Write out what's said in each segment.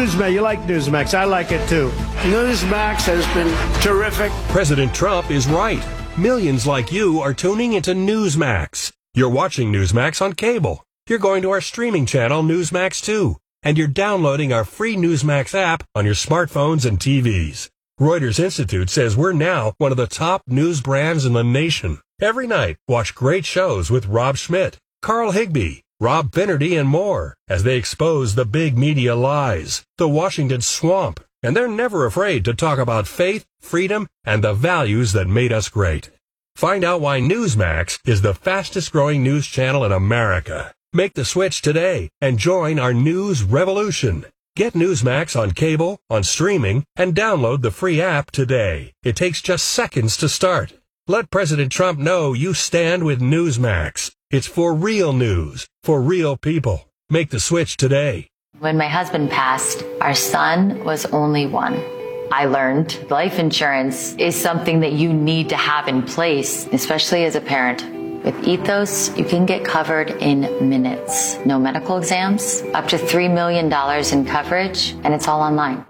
Newsmax. You like Newsmax. I like it too. Newsmax has been terrific. President Trump is right. Millions like you are tuning into Newsmax. You're watching Newsmax on cable. You're going to our streaming channel, Newsmax 2. And you're downloading our free Newsmax app on your smartphones and TVs. Reuters Institute says we're now one of the top news brands in the nation. Every night, watch great shows with Rob Schmidt, Carl Higbie, Rob Finnerty, and more as they expose the big media lies, the Washington swamp, and they're never afraid to talk about faith, freedom, and the values that made us great. Find out why Newsmax is the fastest-growing news channel in America. Make the switch today and join our news revolution. Get Newsmax on cable, on streaming, and download the free app today. It takes just seconds to start. Let President Trump know you stand with Newsmax. It's for real news, for real people. Make the switch today. When my husband passed, our son was only one. I learned life insurance is something that you need to have in place, especially as a parent. With Ethos, you can get covered in minutes. No medical exams, up to $3 million in coverage, and it's all online.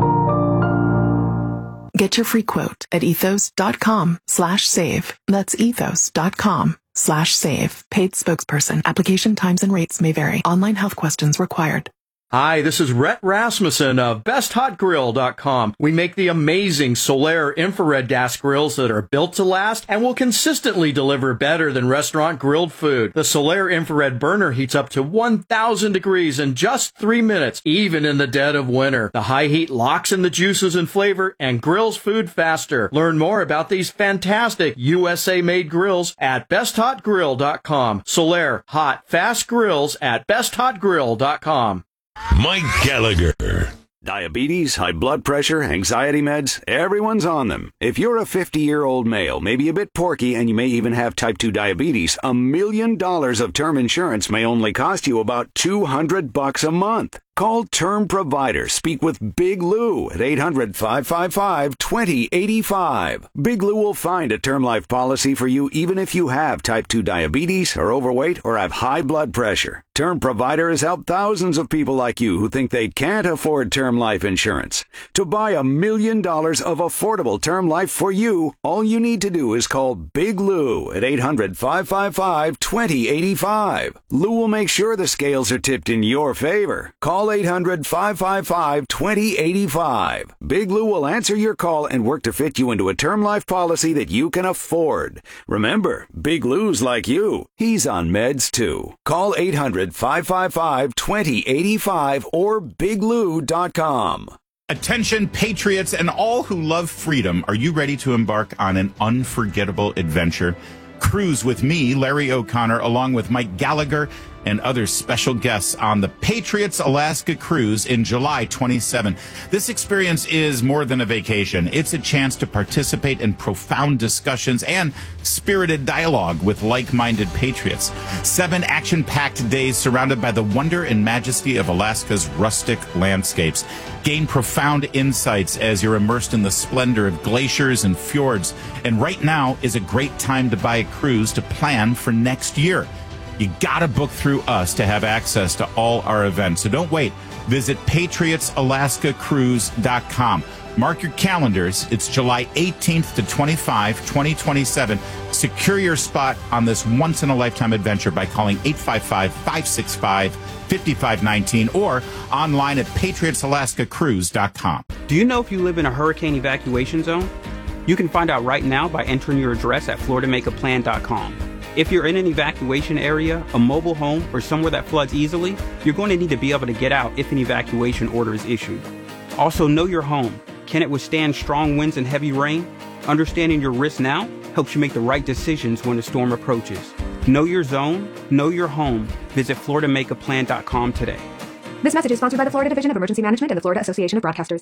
Get your free quote at ethos.com/save. That's ethos.com/save. Paid spokesperson. Application times and rates may vary. Online health questions required. Hi, this is Rhett Rasmussen of BestHotGrill.com. We make the amazing Solaire infrared gas grills that are built to last and will consistently deliver better than restaurant grilled food. The Solaire infrared burner heats up to 1,000 degrees in just 3 minutes, even in the dead of winter. The high heat locks in the juices and flavor and grills food faster. Learn more about these fantastic USA-made grills at BestHotGrill.com. Solaire, hot, fast grills at BestHotGrill.com. Mike Gallagher. Diabetes, high blood pressure, anxiety meds, everyone's on them. If you're a 50-year-old male, maybe a bit porky, and you may even have type 2 diabetes, $1 million of term insurance may only cost you about $200 a month. Call Term Provider. Speak with Big Lou at 800-555-2085. Big Lou will find a term life policy for you even if you have type 2 diabetes, are overweight, or have high blood pressure. Term Provider has helped thousands of people like you who think they can't afford term life insurance. To buy $1 million of affordable term life for you, all you need to do is call Big Lou at 800-555-2085. Lou will make sure the scales are tipped in your favor. Call 800-555-2085. Big Lou will answer your call and work to fit you into a term life policy that you can afford. Remember, Big Lou's like you. He's on meds too. Call 800-555-2085 or biglou.com. Attention, patriots and all who love freedom. Are you ready to embark on an unforgettable adventure? Cruise with me, Larry O'Connor, along with Mike Gallagher and other special guests on the Patriots Alaska Cruise in July 27. This experience is more than a vacation. It's a chance to participate in profound discussions and spirited dialogue with like-minded patriots. 7 action-packed days surrounded by the wonder and majesty of Alaska's rustic landscapes. Gain profound insights as you're immersed in the splendor of glaciers and fjords. And right now is a great time to buy a cruise to plan for next year. You gotta book through us to have access to all our events. So don't wait. Visit PatriotsAlaskaCruise.com. Mark your calendars. It's July 18th to 25, 2027. Secure your spot on this once-in-a-lifetime adventure by calling 855-565-5519 or online at PatriotsAlaskaCruise.com. Do you know if you live in a hurricane evacuation zone? You can find out right now by entering your address at FloridaMakeAPlan.com. If you're in an evacuation area, a mobile home, or somewhere that floods easily, you're going to need to be able to get out if an evacuation order is issued. Also, know your home. Can it withstand strong winds and heavy rain? Understanding your risk now helps you make the right decisions when a storm approaches. Know your zone, know your home. Visit FloridaMakeAPlan.com today. This message is sponsored by the Florida Division of Emergency Management and the Florida Association of Broadcasters.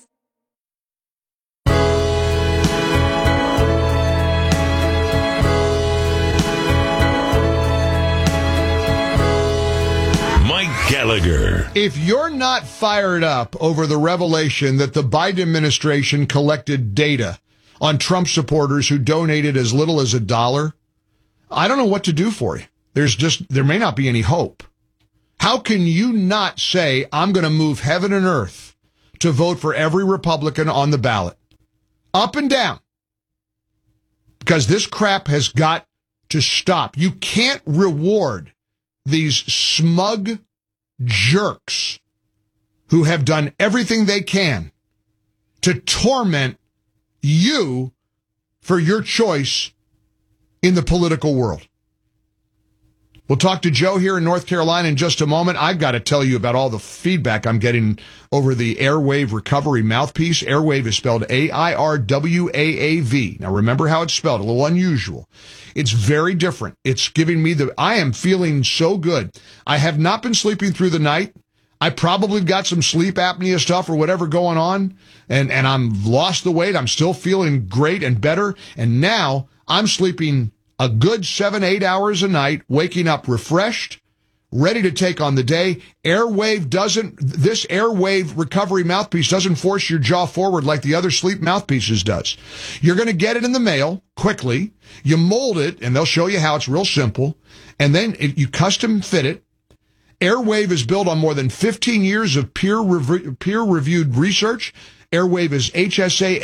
Gallagher. If you're not fired up over the revelation that the Biden administration collected data on Trump supporters who donated as little as $1, I don't know what to do for you. There may not be any hope. How can you not say, I'm going to move heaven and earth to vote for every Republican on the ballot. Up and down. Because this crap has got to stop. You can't reward these smug jerks who have done everything they can to torment you for your choice in the political world. We'll talk to Joe here in North Carolina in just a moment. I've got to tell you about all the feedback I'm getting over the Airwave Recovery Mouthpiece. Airwave is spelled AIRWAAV. Now remember how it's spelled, a little unusual. It's very different. It's giving me I am feeling so good. I have not been sleeping through the night. I probably got some sleep apnea stuff or whatever going on, and I'm lost the weight. I'm still feeling great and better, and now I'm sleeping a good 7-8 hours a night, waking up refreshed, ready to take on the day. This Airwave Recovery Mouthpiece doesn't force your jaw forward like the other sleep mouthpieces does. You're going to get it in the mail quickly. You mold it, and they'll show you how. It's real simple. And then you custom fit it. Airwave is built on more than 15 years of peer-reviewed research. Airwave is HSA,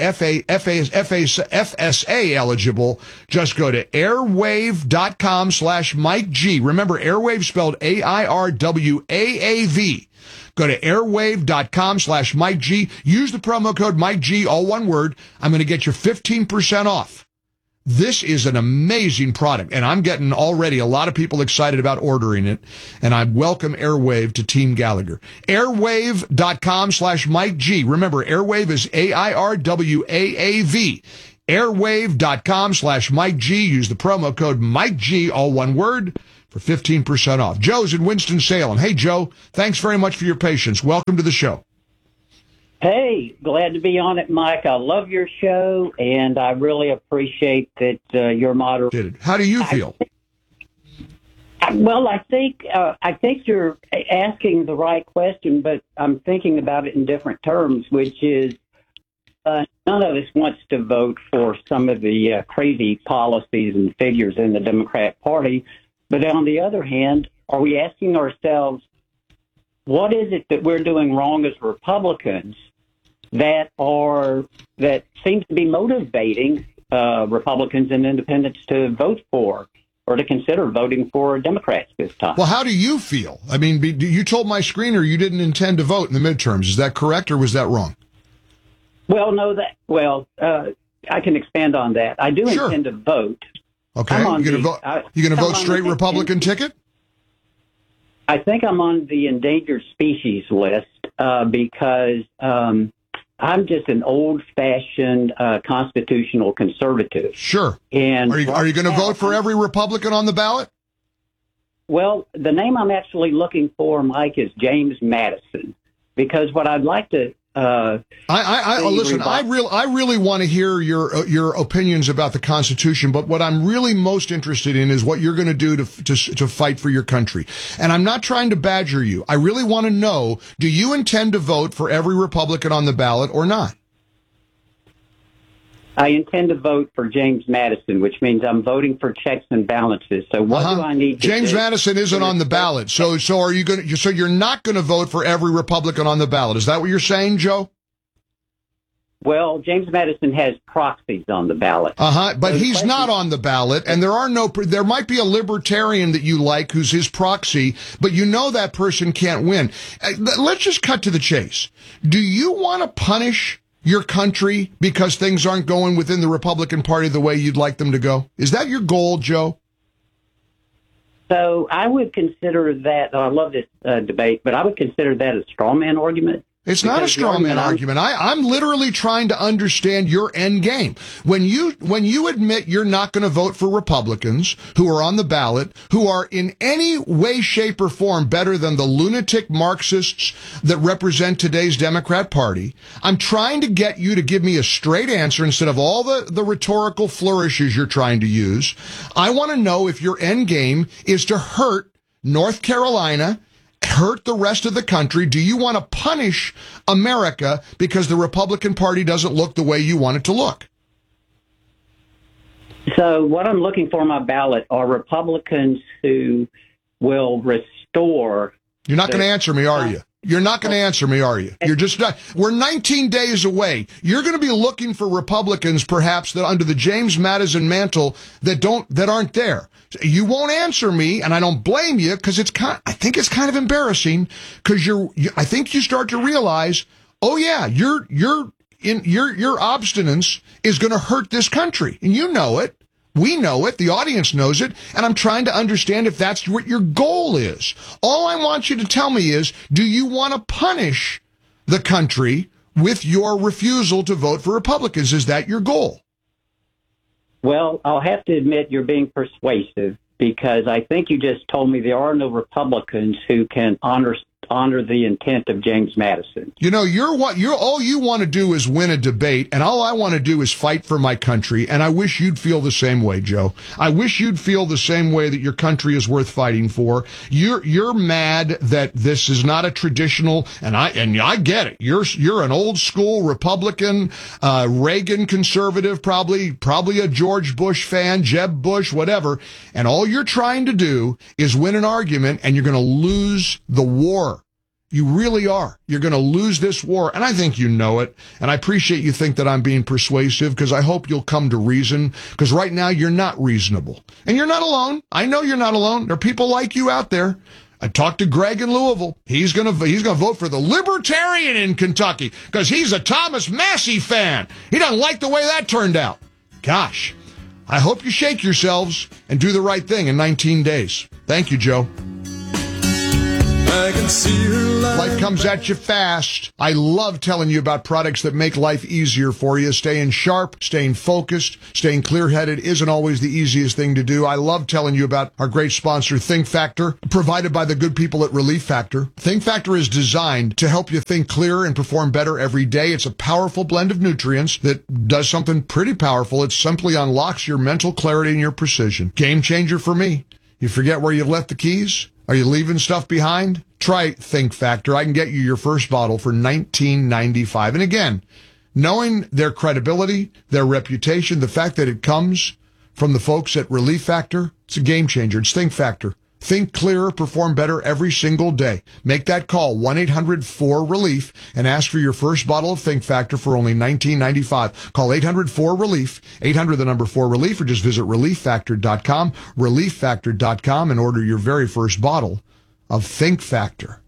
FSA eligible. Just go to airwave.com/Mike G. Remember, Airwave spelled AIRWAAV. Go to airwave.com/Mike G. Use the promo code Mike G, all one word. I'm going to get you 15% off. This is an amazing product, and I'm getting already a lot of people excited about ordering it, and I welcome Airwave to Team Gallagher. Airwave.com/Mike G. Remember, Airwave is AIRWAAV. Airwave.com/Mike G. Use the promo code Mike G, all one word, for 15% off. Joe's in Winston-Salem. Hey, Joe, thanks very much for your patience. Welcome to the show. Hey, glad to be on it, Mike. I love your show, and I really appreciate that you're moderating. How do you feel? I think you're asking the right question, but I'm thinking about it in different terms, which is none of us wants to vote for some of the crazy policies and figures in the Democrat Party. But on the other hand, are we asking ourselves, what is it that we're doing wrong as Republicans that seems to be motivating Republicans and independents to vote for or to consider voting for Democrats this time? Well, how do you feel? I mean, you told my screener you didn't intend to vote in the midterms. Is that correct, or was that wrong? Well, no, I can expand on that. I do intend to vote. Okay, you're going to vote straight Republican ticket? I think I'm on the endangered species list because I'm just an old-fashioned constitutional conservative. Sure. And are you going to vote for every Republican on the ballot? Well, the name I'm actually looking for, Mike, is James Madison, because what I'd like to listen. I really want to hear your opinions about the Constitution, but what I'm really most interested in is what you're going to do to fight for your country. And I'm not trying to badger you. I really want to know: do you intend to vote for every Republican on the ballot or not? I intend to vote for James Madison, which means I'm voting for checks and balances. So what do I need to James do? Madison isn't on the ballot. So are you going to, so you're not going to vote for every Republican on the ballot. Is that what you're saying, Joe? Well, James Madison has proxies on the ballot. But he's not on the ballot, and there might be a libertarian that you like who's his proxy, but you know that person can't win. Let's just cut to the chase. Do you want to punish your country because things aren't going within the Republican Party the way you'd like them to go? Is that your goal, Joe? So I would consider that, I love this debate, but I would consider that a straw man argument. It's not a straw man argument. I'm literally trying to understand your end game. When you admit you're not going to vote for Republicans who are on the ballot, who are in any way, shape, or form better than the lunatic Marxists that represent today's Democrat Party, I'm trying to get you to give me a straight answer instead of all the rhetorical flourishes you're trying to use. I want to know if your end game is to hurt North Carolina, hurt the rest of the country. Do you want to punish America because the Republican Party doesn't look the way you want it to look? So what I'm looking for on my ballot are Republicans who will restore... You're not going to answer me, are you? You're not going to answer me, are you? You're just not. We're 19 days away. You're going to be looking for Republicans, perhaps, that under the James Madison mantle that aren't there. You won't answer me, and I don't blame you, because I think it's kind of embarrassing, because I think you start to realize, oh yeah, your obstinance is going to hurt this country, and you know it. We know it. The audience knows it. And I'm trying to understand if that's what your goal is. All I want you to tell me is, do you want to punish the country with your refusal to vote for Republicans? Is that your goal? Well, I'll have to admit you're being persuasive, because I think you just told me there are no Republicans who can honor the intent of James Madison. You know, all you want to do is win a debate, and all I want to do is fight for my country, and I wish you'd feel the same way, Joe. I wish you'd feel the same way that your country is worth fighting for. You're mad that this is not a traditional, and I get it. You're an old school Republican, Reagan conservative, probably a George Bush fan, Jeb Bush, whatever, and all you're trying to do is win an argument, and you're going to lose the war. You really are. You're going to lose this war, and I think you know it, and I appreciate you think that I'm being persuasive, because I hope you'll come to reason, because right now you're not reasonable. And you're not alone. I know you're not alone. There are people like you out there. I talked to Greg in Louisville. He's going to vote for the Libertarian in Kentucky, because he's a Thomas Massey fan. He doesn't like the way that turned out. Gosh, I hope you shake yourselves and do the right thing in 19 days. Thank you, Joe. I can see life comes at you fast. I love telling you about products that make life easier for you. Staying sharp, staying focused, staying clear-headed isn't always the easiest thing to do. I love telling you about our great sponsor, Think Factor, provided by the good people at Relief Factor. Think Factor is designed to help you think clearer and perform better every day. It's a powerful blend of nutrients that does something pretty powerful. It simply unlocks your mental clarity and your precision. Game changer for me. You forget where you left the keys? Are you leaving stuff behind? Try Think Factor. I can get you your first bottle for $19.95. And again, knowing their credibility, their reputation, the fact that it comes from the folks at Relief Factor, it's a game changer. It's Think Factor. Think clearer, perform better every single day. Make that call, 1-800-4RELIEF, and ask for your first bottle of Think Factor for only $19.95. Call 800-4RELIEF, 800-4RELIEF, or just visit ReliefFactor.com, ReliefFactor.com, and order your very first bottle of Think Factor.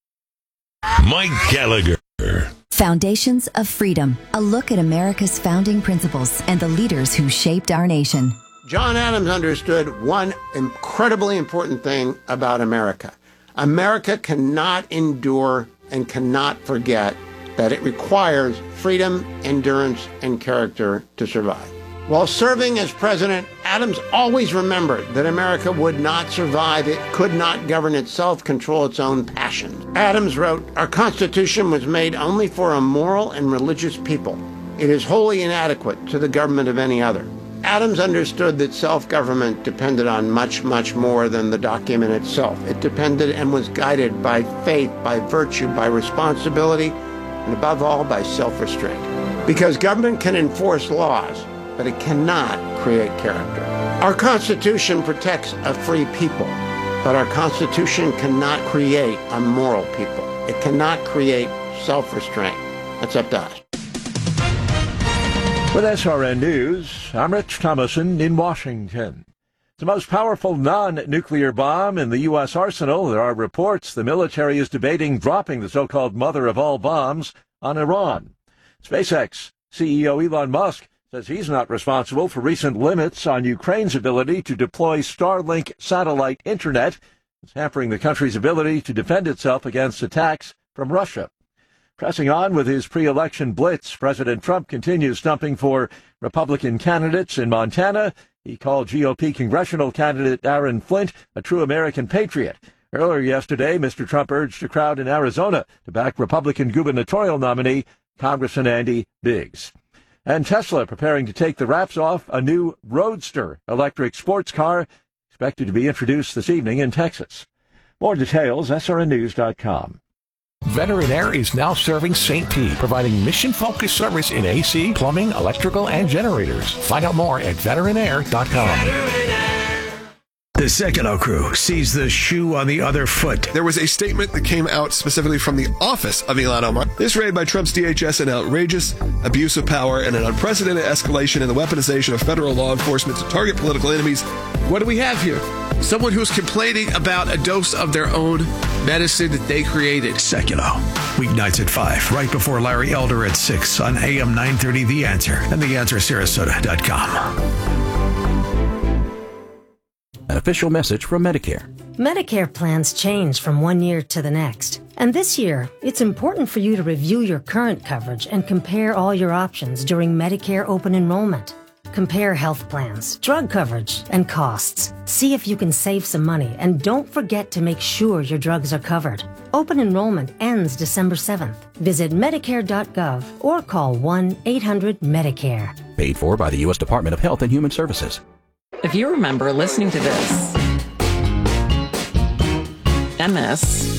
Mike Gallagher. Foundations of Freedom, a look at America's founding principles and the leaders who shaped our nation. John Adams understood one incredibly important thing about America. America cannot endure and cannot forget that it requires freedom, endurance, and character to survive. While serving as president, Adams always remembered that America would not survive. It could not govern itself, control its own passions. Adams wrote, "Our Constitution was made only for a moral and religious people. It is wholly inadequate to the government of any other." Adams understood that self-government depended on much, much more than the document itself. It depended and was guided by faith, by virtue, by responsibility, and above all, by self-restraint. Because government can enforce laws, but it cannot create character. Our Constitution protects a free people, but our Constitution cannot create a moral people. It cannot create self-restraint. That's up to us. With SRN News, I'm Rich Thomason in Washington. The most powerful non-nuclear bomb in the U.S. arsenal, there are reports the military is debating dropping the so-called mother of all bombs on Iran. SpaceX CEO Elon Musk says he's not responsible for recent limits on Ukraine's ability to deploy Starlink satellite internet. It's hampering the country's ability to defend itself against attacks from Russia. Pressing on with his pre-election blitz, President Trump continues stumping for Republican candidates in Montana. He called GOP congressional candidate Aaron Flint a true American patriot. Earlier yesterday, Mr. Trump urged a crowd in Arizona to back Republican gubernatorial nominee Congressman Andy Biggs. And Tesla preparing to take the wraps off a new Roadster electric sports car expected to be introduced this evening in Texas. More details, srnnews.com. Veteran Air is now serving St. Pete, providing mission-focused service in AC, plumbing, electrical, and generators. Find out more at veteranair.com. The Sekulow crew sees the shoe on the other foot. There was a statement that came out specifically from the office of Ilhan Omar. This raid by Trump's DHS, an outrageous abuse of power and an unprecedented escalation in the weaponization of federal law enforcement to target political enemies. What do we have here? Someone who's complaining about a dose of their own medicine that they created. Sekulow. Weeknights at 5, right before Larry Elder at 6 on AM 930 The Answer and TheAnswerSarasota.com. An official message from Medicare. Medicare plans change from one year to the next. And this year, it's important for you to review your current coverage and compare all your options during Medicare open enrollment. Compare health plans, drug coverage, and costs. See if you can save some money, and don't forget to make sure your drugs are covered. Open enrollment ends December 7th. Visit Medicare.gov or call 1-800-MEDICARE. Paid for by the U.S. Department of Health and Human Services. If you remember listening to this, and this,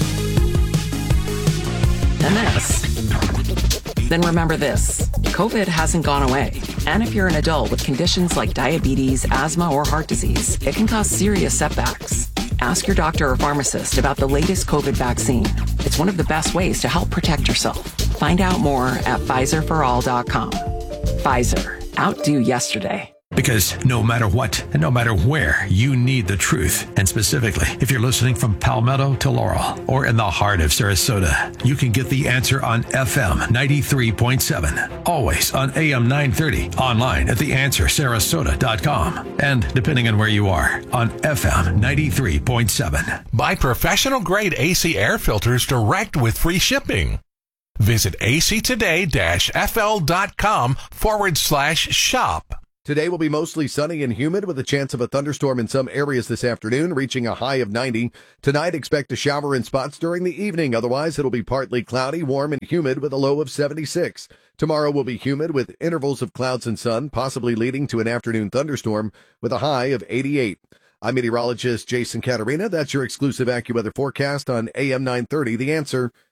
and this, then remember this. COVID hasn't gone away. And if you're an adult with conditions like diabetes, asthma, or heart disease, it can cause serious setbacks. Ask your doctor or pharmacist about the latest COVID vaccine. It's one of the best ways to help protect yourself. Find out more at PfizerForAll.com. Pfizer. Outdo yesterday. Because no matter what and no matter where, you need the truth. And specifically, if you're listening from Palmetto to Laurel or in the heart of Sarasota, you can get The Answer on FM 93.7. Always on AM 930. Online at TheAnswerSarasota.com. And depending on where you are, on FM 93.7. Buy professional-grade AC air filters direct with free shipping. Visit actoday-fl.com/shop. Today will be mostly sunny and humid with a chance of a thunderstorm in some areas this afternoon, reaching a high of 90. Tonight, expect a shower in spots during the evening. Otherwise, it'll be partly cloudy, warm, and humid with a low of 76. Tomorrow will be humid with intervals of clouds and sun, possibly leading to an afternoon thunderstorm with a high of 88. I'm meteorologist Jason Caterina. That's your exclusive AccuWeather forecast on AM 930. The Answer.